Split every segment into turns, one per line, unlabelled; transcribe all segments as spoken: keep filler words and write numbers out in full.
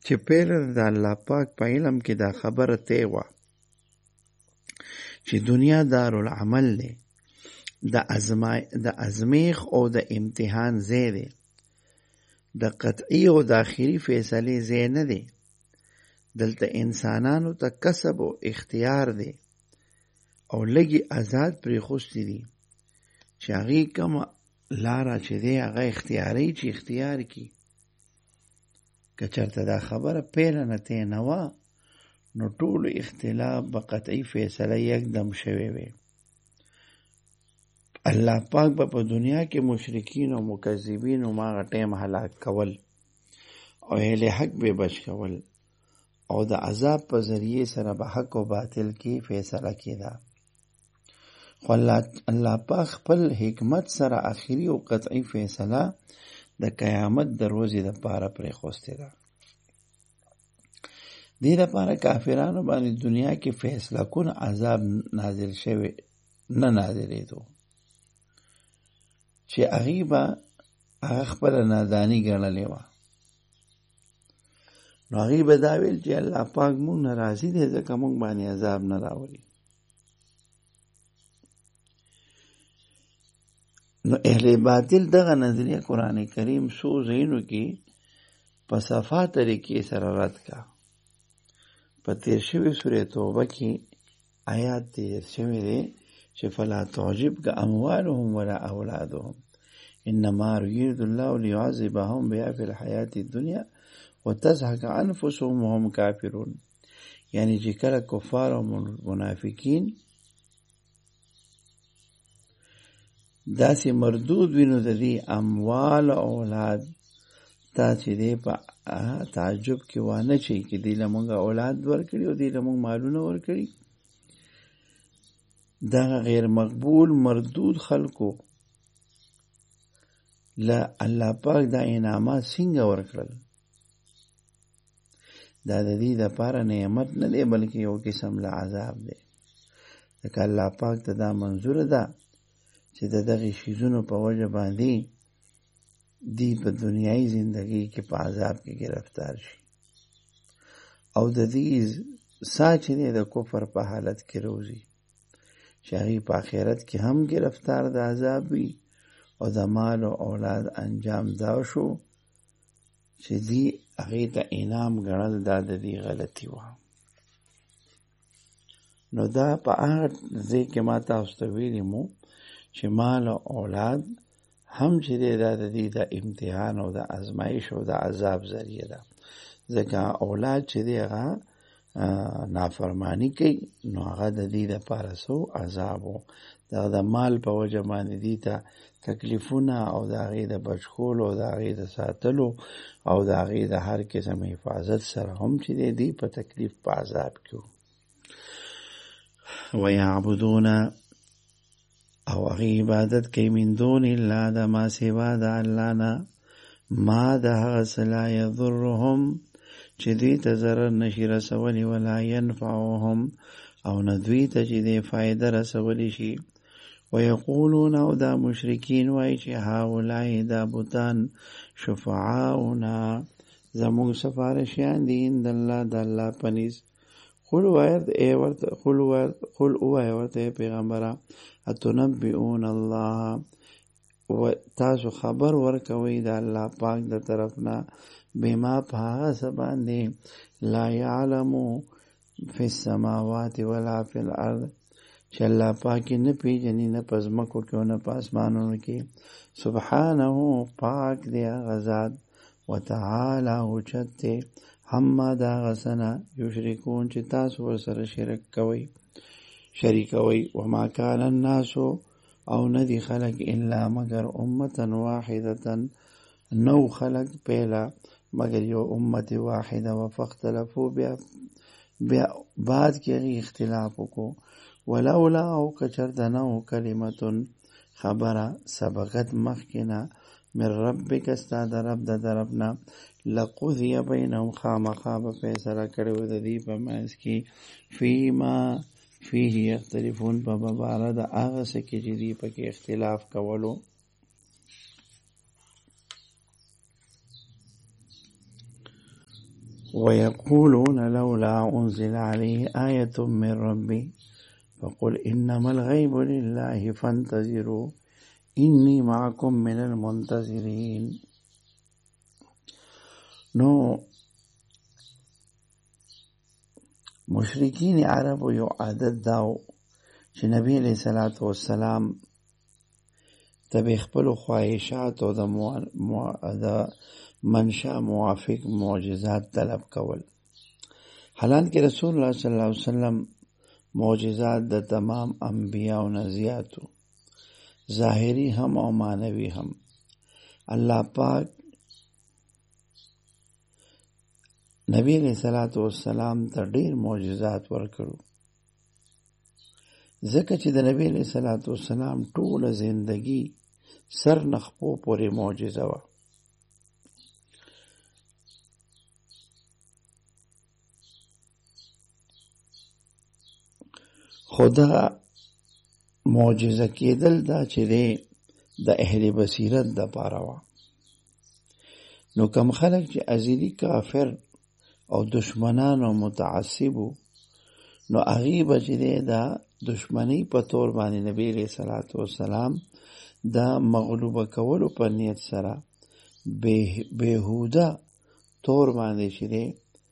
چې پیله د الله پاک په علم کې دا خبره طی وه چې دنیا دارالعمل دی، د ازمای د ازمیخ او د امتحان ځای دی، د قطعی او د آخري فیصلې ځای نه دی. دلته انسانانو ته کسب او اختیار دی او لږی آزاد پرېښوستي دي چې هغې کومه لاره چې دی هغه اختیاري چې اختیار کی. که چېرته دا خبره پیله نه طی نه وه نو ټولو اختلاف به قطعي فیصله یکدم شوې وي. الله پاک به په دنیا کې مشرکین او مکذبین او ماغه ټیم هلاک کول او اهل حق به بچ کول او د عذاب په ذریعه سره به حق او باطل کې فیصله کېده. خو الله پاک خپل حکمت سره آخري او قطعي فیصله د قیامت د ورځې دپاره پرېښوستې ده. دې دپاره کافرانو باندې دنیا کې فیصله کن عذاب نازل شوی نه نازلېدو چې هغې به هغه خپله ناداني ګڼلې وه. نو هغې به دا ویل چې الله پاک مونږ نه راضي دی ځکه مونږ باندې عذاب نه راولي. نو اهل باطل دغه نظریه قرآن کریم څو ځایونو کې په صفا طریقې سره رد کا. په تیر شوې سورې توبه کې آیات تیر شوی دی چې فلا تعجبک اموالهم ولا اولادهم انما یرید الله لیعذبهم بها فی الحیاة الدنیا وتزهق انفسهم وهم کافرون. یعنی چې کله کفار او منافقین داسې مردود وینو د دې اموال او اولاد تا چې دی په تعجب کې وانه چي چې دی له مونږ اولاد ورکړي او دی له مونږ مالونه ورکړي. دغه غیر مقبول مردود خلکو له الله پاک دا انعامات څنګه ورکړل؟ دا د دې دپاره نعمت نه دی بلکې یو قسم له عذاب دی. ځکه الله پاک ته دا منظوره ده چې د دغې شیزونو په وجه باندې دی په دنیایي زندگی کې په عذاب کې گرفتار شي او د دې سا چې دی د کفر په حالت کې روزي چې هغې په آخرت کې هم گرفتار د عذاب وي او د مال او اولاد انجام دا شو چې دی هغې ته انعام ګڼل دا د دې غلطي وه. نو دا په هغه ځای کې ما تاسو ته ویلي مو چې مال او اولاد هم چې دی دا د دې د امتحان او د ازمایش او د عذاب ذریعه ده. ځکه اولاد چې دی هغه نافرمانی کوي نو هغه د دې دپاره څو عذاب و. دغه د مال په وجه باندې دې ته تکلیفونه او د هغې د بچکولو او د هغې د ساتلو او د هغې د هر قسم حفاظت سره هم چې دی دی په تکلیف په عذاب کې و. ویعبدون او هغې عبادت کوي من دون الله د ما سوا د الله نه ما د هغه څه لا یضرهم چې دوی ته ضرر نشي رسولی ولا ینفعهم او نه دوی ته چې دی فایده رسولی شي. ویقولون او دا مشرکین وایي چې هؤلاء دا بوتان شفعاؤنا زموږ سفارشیان دي عند الله د الله په نزد. قل ووایه ورته پیغمبره اتنبئون الله و تاسو خبر ورکوي د الله پاک د طرف نه بما په هغه څه باندې لا یعلمو فی السماوات ولا فی الارض چې الله پاک نه پیژني نه په ځمکو کې او نه په اسمانونو کې. سبحانه پاک دی هغه ذات وتعالی اوچت دی همه د هغه څه نه یشرکون چې تاسو ورسره شرک کوئ شریکوي. وما کان الناسو او ندی خلق الا مگر امتا واحدتا نو خلق پیلا مگر یو امت واحده و فاختلفو بیا بیا بعد کې اختلاف کو. ولولا او کچردنو کلمتن خبره سبقت مخکنا من ربک استاد رب د دربنا لقضی بینهم خامخا به فیصله کړو د دې په منځ کې فیما فیه یختلفون په باره د هغه څه کې چې دوی پکې اختلاف کولو. ويقولون لولا أنزل عليه آية من ربي فقل إنما الغيب لله فانتظروا إني معكم من المنتظرين. نو مشرکین عربو یو عادت داو چې نبی علیہ الصلوۃ والسلام ته خپل خواهشات او د منشا موافق معجزات طلب کول، حالانکه رسول الله صلی الله علیه وسلم معجزات د تمام انبیاء نه زیاتو، ظاهری هم او معنوي هم. الله پاک نبی علیہ الصلوۃ والسلام ته ډیر معجزات ورکړو، ځکه چې د نبی علیہ الصلوۃ والسلام ټوله زندگی سر نخپو پورې معجزه وه. خدا معجزه کېدل دا چې دی د اهل بصیرت د پاره وه. نو کم خلک چې ازلی کافر او دشمنان او متعصبو، نو هغې به چې دی دا دشمنی په طور باندې نبی علیہ الصلوۃ والسلام دا مغلوبه کولو په نیت سره بهوده طور باندې چې دی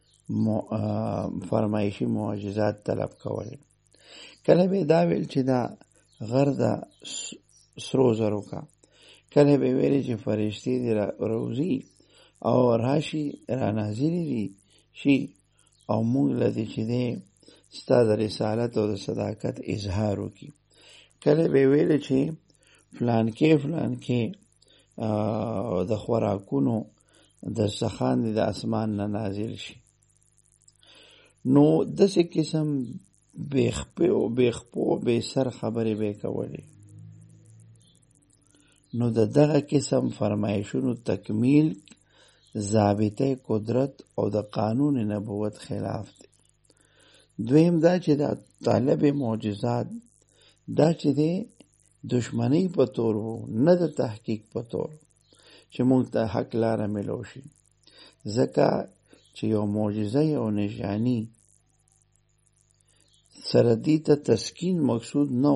فرمایشي معجزات طلب کول. کله به دا ویل چې دا غر د سرو زرو کا، کله به ویل چې فرشتي دی روزي او راشي را نازلې دي شي او موږ لدی چې دی ستا د رسالت او د صداقت اظهار وکړي. کله به ویل چې فلان کې فلان کې د خوراکونو د سخان د اسمان نه نازل شي. نو داسې قسم بیخپو بیخپو بے سر خبرې به کولې. نو د دغه قسم فرمایشونو تکمیل ضابطه قدرت او د قانون نبوت خلاف دی. دویم دا چې د طالب معجزات دا چې دی دشمنی په طور وو، نه د تحقیق په طور چې موږ ته حق لاره ملو شي. ځکه چې یو معجزه یو نشانی سره دی ته تسکین مقصود نو،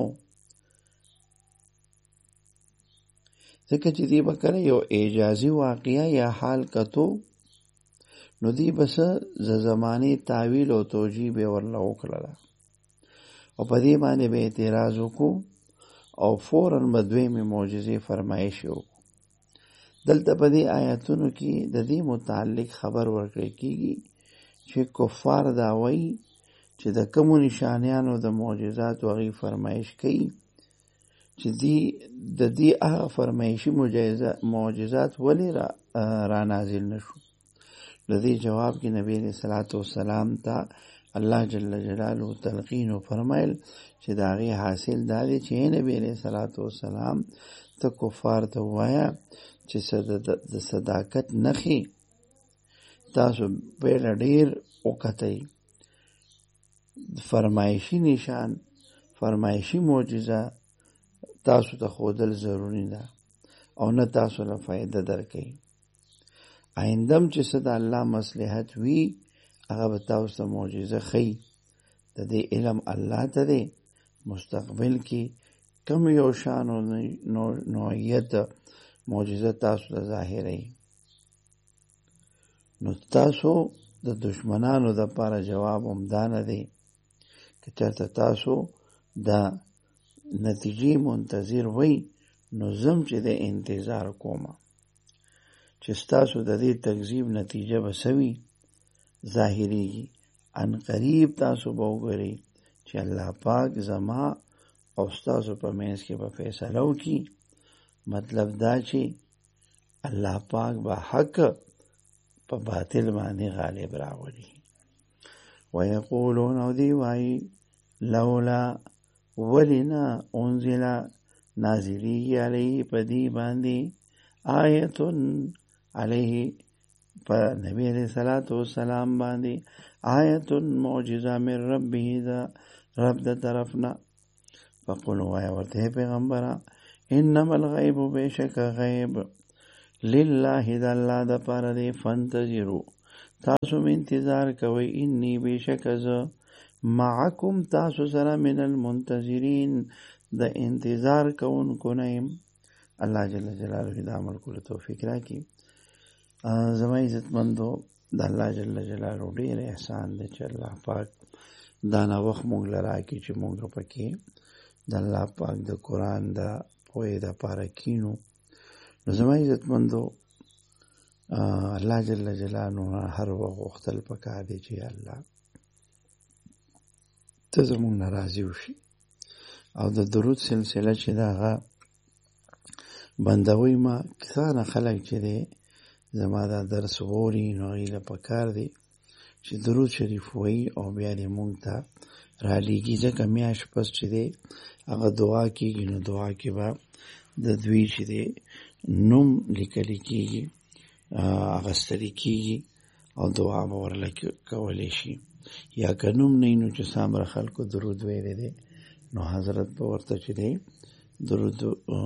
ځکه چې دی به کله یو اعجازي واقعه یا حال کتو، نو دی بس ز زمانه تعویل او توجیه به ورله وکړله او په دې باندې به اعتراض وکړو او فوراً به دویمې معجزې فرمایش وکړو. دلته په دې آیاتونو کې د دې متعلق خبر ورکړی کېږي چې کفار دا وایي چې د کومو نشانیانو د معجزات هغې فرمایش کوي چې دی د دې هغه فرمایشي معجزات ولې را, را نازل نشو. د دې جواب کې نبی علیہ الصلوۃ والسلام ته الله جل جلاله تلقین و فرمایل چې د هغې حاصل دا دی چې نبی علیہ الصلوۃ والسلام ته کفار ته ووایه چې د صداقت نښې تاسو بیله ډېر وکتئ، فرمایشي نشان فرمایشي معجزه تاسو ته ښودل ضروري ده او نه تاسو له فایده درکوي. آیندم چې څه د الله مصلحت وي هغه به تاسو ته معجزه ښیي. د دې علم الله ته دی، مستقبل کې کم یو شان او نوعیت معجزه تاسو ته ظاهروي. نو تاسو د دشمنانو د پاره جواب همدا نه دی که چېرته تاسو د نتیجې منتظر وئ، نو زم چې د انتظار کومه چې ستاسو د دې تکذیب نتیجه به څه وي ظاهریږي. ان قریب تاسو به وګورئ چې الله پاک زما او ستاسو په منځ کې به فیصله وکړي. مطلب دا چې الله پاک به حق په باطل باندې غالب راولي. ویقولون او دی وایي لولا ولنا انزل نازلیږي علیه په دې باندې آیتون علیه په نبی علیہ الصلوۃ والسلام باندې آیتون معجزه من ربه دا رب د طرفنا. فقل وایه ورته پیغمبره انما الغیب بیشک غیب لله د الله د پاره دی، فانتظروا تاسو مې انتظار کوئ انی بشک زه معکم تاسو سره من المنتظرین د انتظار کوونکو نه یم. الله جل جلاله د عمل کولو توفیق راکړي. زما عزتمندو د الله جل جلاله ډېر احسان دی چې الله پاک دا نوښت موږ له راکړي چې موږ پکې د الله پاک د قرآن د پوهې دپاره کینو. نو زما عزتمندو الله جل جلاله هر وخت غوښتل پکار دی چې الله ته زموږ نه راضي وشي او د درود سلسله چې د هغه بندوي ما کسانه خلک چې دی زما دا درس غوري نو هغوی له پکار دی چې درود شریف وایي او بیا دې موږ ته رالیږي، ځکه میاشت پس چې دی هغه دعا کېږي نو دعا کې به د دوی چې دی نوم لیکلی کېږي، اخیستلی کېږي او دعا به ورله کولی شي. یا که نوم نه وي نو چې څومره خلکو درود ویلی دی نو حضرت به ورته چې دی درود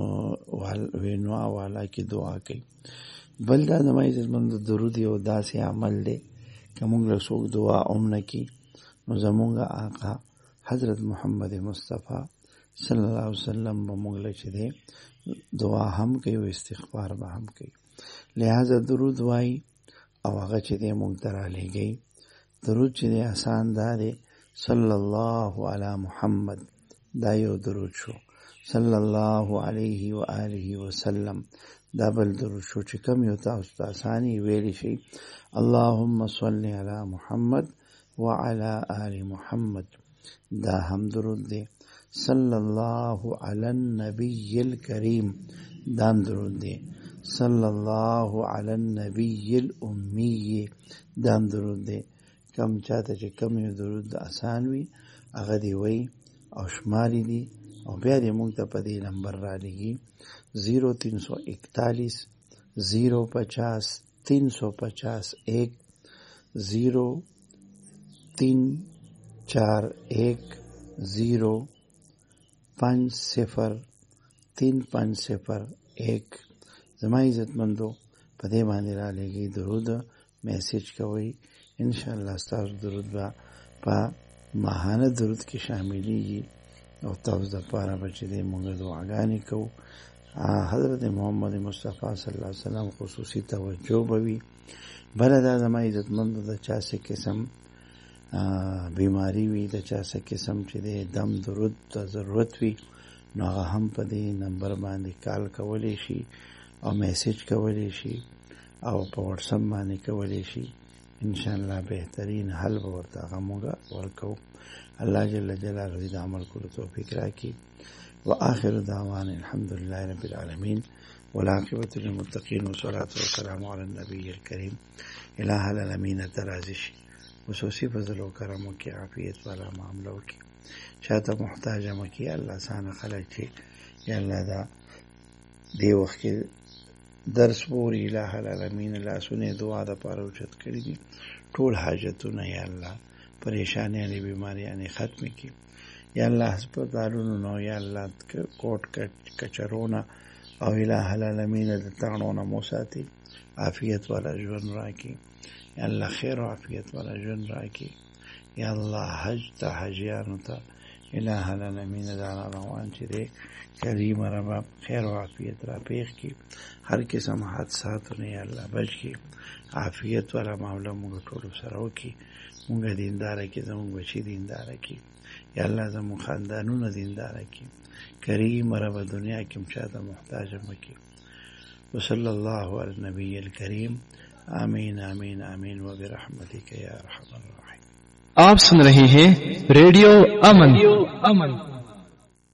وینو والا کې دعا کوي. بل دا زما عزتمندو درود یو داسې عمل دی که موږ له څوک دعا هم نه کړي نو زموږ آقا حضرت محمد مصطفی صلی الله علیه وسلم به موږ له چې دی دعا هم کوي او استغفار به هم کوي. لہذا درود وایي او هغه چې دی موږ ته رالیږئ. درود چې دی آسان دا دی صلی الله علی محمد دا یو درود شو، صلی الله علیه و آله وسلم دا بل درود شو چې کم یو تاسو ته آساني ویلی شي اللهم صل علی محمد وعلى آل محمد دا هم درود دی. صلی الله علی النبی الکریم دا هم درود دی. صلی الله علی النبی الامی دا هم درود دی. کم چاته چې کم یو درود د آسان وي هغه دی وی او شماری دی او بیا دې موږ ته په دې نمبر را لګي زیرو تین سو اکتالیس زیرو پچاس تین سو پچاس ایک زیرو تین چار ایک زیرو پنج صفر تین پنج صفر ایک. زما عزتمندو په دې باندې را لګي درود میسج کوئ، انشاءالله ستاسو درود به په ماهانه درود کې شاملیږي او تاسو دپاره به چې دی مونږ دعاګانې کوو. حضرت محمد مصطفی صلی الله علیه وسلم خصوصي توجه به وي. بله دا زما عزتمندو د چا څه قسم بیماری وي، د چا څه قسم چې دی دم درود ته ضرورت وي نو هغه هم په دې نمبر باندې کال کولی شي او میسج کولی شي او په واتساپ باندې کولی شي. انشاءالله بهترین حل به ورته هغه موږ ورکوو. الله جل جلاله دې د عمل کولو توفیق راکړي. وآخر دعوانا الحمد لله رب العالمین والعاقبة للمتقین والصلاة والسلام علی النبی الکریم. الہ العالمین ترازی شي، خصوصي فضل و کرم وکړي، عافیت والا معامله وکړي، چاته محتاج مه کړي. الله سانه خلک چې یا الله دا دې وخت کې درس پورې الہ العالمین لاسونه دعا دپاره اوچت کړي دي، ټول حاجتونه یا الله پریشانیانې بیماریانې ختمې کړي. یا الله هسپتالونو نو یا الله کوټ کچرونه او الہ العالمین د تاڼونه مو ساتي، عافیت والا ژوند راکړي. یا الله خیر او عافیت والا ژوند راکړي. یا الله حج ته حاجیانو ته الہ العالمین دا روان چې دی کریم ربا خیر و عافیت را پیښ کړي، هر قسم حادثاتونه یا الله بچ کړي، عافیت والا معامله موږ ټولو سره وکړي، موږ دینداره کړي، زموږ بچي دینداره کړي، یا الله زموږ خاندانونه دینداره کړي. کریم ربا دنیا کې هم چاته محتاج مه کړي. وصلی الله علی النبی الکریم. آمین آمین آمین و برحمتک یا ارحم الراحمین.
आप सुन रहे हैं रेडियो अमन अमन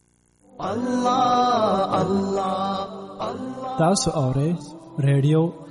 तासु औरे रेडियो